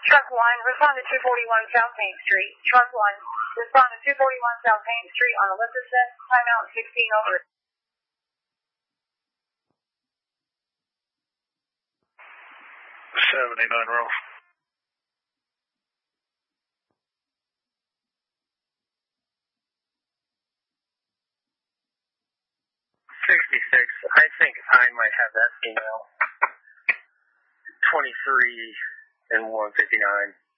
Truck 1, respond to 241 South Main Street. Truck 1, respond to 241 South Main Street on Olympus. Timeout 16 over. 79 roll. 66. I think I might have that email. 23 and 159.